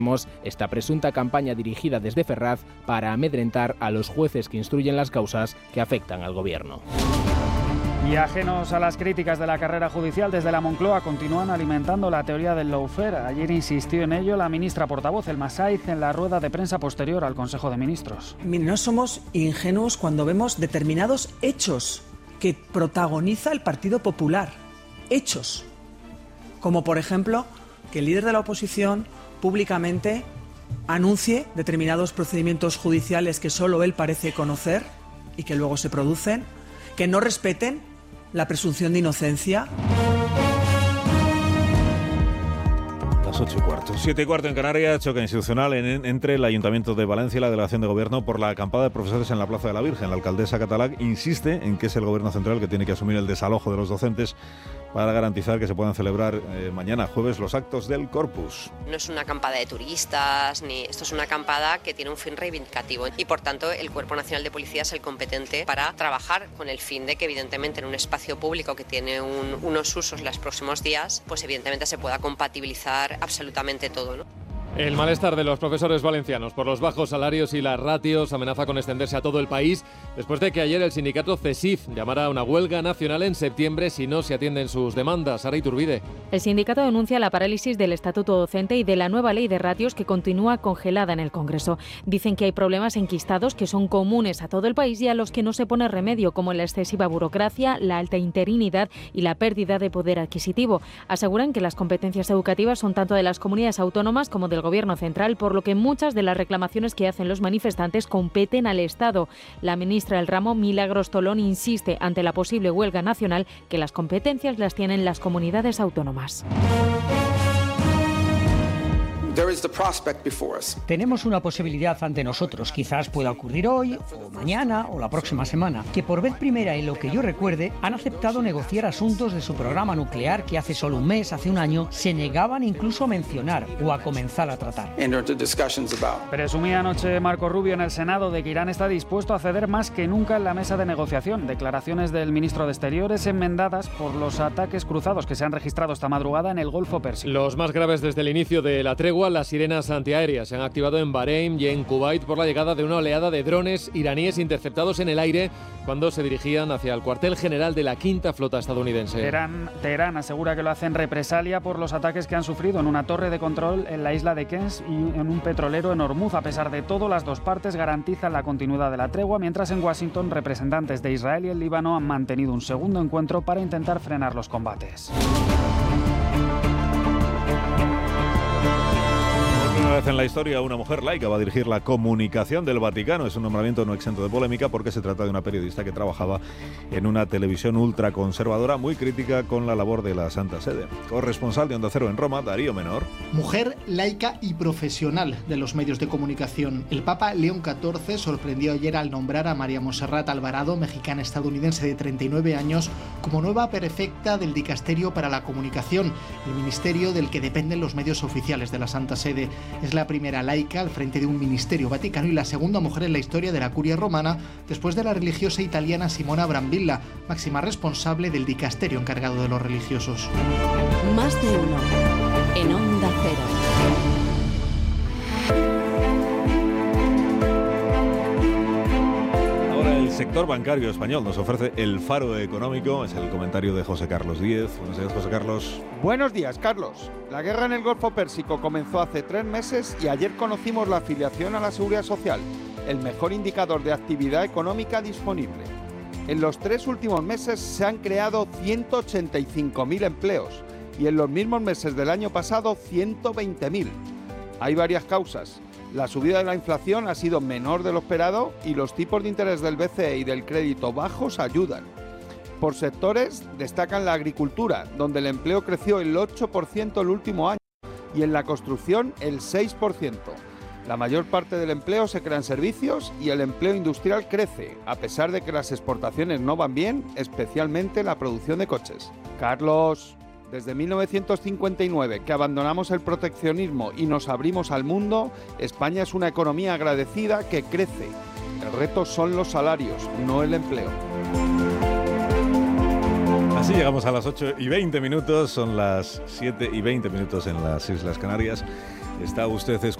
esta presunta campaña dirigida desde Ferraz para amedrentar a los jueces que instruyen las causas que afectan al gobierno. Y ajenos a las críticas de la carrera judicial, desde la Moncloa continúan alimentando la teoría del lawfare. Ayer insistió en ello la ministra portavoz, Elma Saiz, en la rueda de prensa posterior al Consejo de Ministros. No somos ingenuos cuando vemos determinados hechos que protagoniza el Partido Popular. Hechos. Como por ejemplo, que el líder de la oposición públicamente anuncie determinados procedimientos judiciales que solo él parece conocer y que luego se producen, que no respeten la presunción de inocencia. Las 8:15. 7:15 en Canarias, choque institucional entre el Ayuntamiento de Valencia y la Delegación de Gobierno por la acampada de profesores en la Plaza de la Virgen. La alcaldesa Catalac insiste en que es el Gobierno central que tiene que asumir el desalojo de los docentes para garantizar que se puedan celebrar mañana jueves los actos del Corpus. No es una acampada de turistas, esto es una acampada que tiene un fin reivindicativo y por tanto el Cuerpo Nacional de Policía es el competente para trabajar con el fin de que evidentemente en un espacio público que tiene unos usos los próximos días, pues evidentemente se pueda compatibilizar absolutamente todo, ¿no? El malestar de los profesores valencianos por los bajos salarios y las ratios amenaza con extenderse a todo el país después de que ayer el sindicato CESIF llamara a una huelga nacional en septiembre si no se atienden sus demandas. Sara Iturbide. El sindicato denuncia la parálisis del estatuto docente y de la nueva ley de ratios que continúa congelada en el Congreso. Dicen que hay problemas enquistados que son comunes a todo el país y a los que no se pone remedio, como la excesiva burocracia, la alta interinidad y la pérdida de poder adquisitivo. Aseguran que las competencias educativas son tanto de las comunidades autónomas como del Gobierno central, por lo que muchas de las reclamaciones que hacen los manifestantes competen al Estado. La ministra del ramo, Milagros Tolón, insiste ante la posible huelga nacional que las competencias las tienen las comunidades autónomas. Tenemos una posibilidad ante nosotros, quizás pueda ocurrir hoy, o mañana, o la próxima semana, que por vez primera, en lo que yo recuerde, han aceptado negociar asuntos de su programa nuclear que hace solo un mes, hace un año, se negaban incluso a mencionar o a comenzar a tratar. Presumía anoche Marco Rubio en el Senado de que Irán está dispuesto a ceder más que nunca en la mesa de negociación. Declaraciones del ministro de Exteriores enmendadas por los ataques cruzados que se han registrado esta madrugada en el Golfo Pérsico. Los más graves desde el inicio de la tregua. Las sirenas antiaéreas se han activado en Bahrein y en Kuwait por la llegada de una oleada de drones iraníes interceptados en el aire cuando se dirigían hacia el cuartel general de la Quinta Flota estadounidense. Teherán asegura que lo hace en represalia por los ataques que han sufrido en una torre de control en la isla de Kens y en un petrolero en Hormuz. A pesar de todo, las dos partes garantizan la continuidad de la tregua, mientras en Washington representantes de Israel y el Líbano han mantenido un segundo encuentro para intentar frenar los combates. Una vez en la historia, una mujer laica va a dirigir la comunicación del Vaticano. Es un nombramiento no exento de polémica porque se trata de una periodista que trabajaba en una televisión ultraconservadora muy crítica con la labor de la Santa Sede. Corresponsal de Onda Cero en Roma, Darío Menor. Mujer laica y profesional de los medios de comunicación. El Papa León XIV sorprendió ayer al nombrar a María Montserrat Alvarado, mexicana-estadounidense de 39 años, como nueva prefecta del Dicasterio para la Comunicación, el ministerio del que dependen los medios oficiales de la Santa Sede. Es la primera laica al frente de un ministerio vaticano y la segunda mujer en la historia de la curia romana, después de la religiosa italiana Simona Brambilla, máxima responsable del dicasterio encargado de los religiosos. Más de uno en Onda Cero. El sector bancario español nos ofrece el faro económico. Es el comentario de José Carlos Díez. Buenos días, José Carlos. Buenos días, Carlos. La guerra en el Golfo Pérsico comenzó hace 3 meses y ayer conocimos la afiliación a la Seguridad Social, el mejor indicador de actividad económica disponible. En los 3 últimos meses se han creado 185.000 empleos y en los mismos meses del año pasado 120.000. Hay varias causas. La subida de la inflación ha sido menor de lo esperado y los tipos de interés del BCE y del crédito bajos ayudan. Por sectores destacan la agricultura, donde el empleo creció el 8% el último año y en la construcción el 6%. La mayor parte del empleo se crea en servicios y el empleo industrial crece, a pesar de que las exportaciones no van bien, especialmente la producción de coches. Carlos, desde 1959, que abandonamos el proteccionismo y nos abrimos al mundo, España es una economía agradecida que crece. El reto son los salarios, no el empleo. Así llegamos a las 8:20, son las 7:20 en las Islas Canarias. Está usted